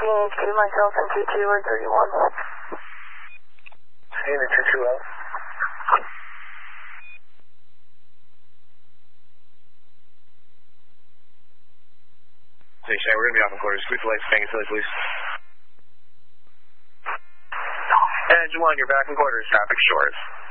CH2, myself and 22 or 31. Standard 22 out. We're going to be off in quarters. Squeeze the lights, bang it silly, please. Engine 1, you're back in quarters. Traffic shores.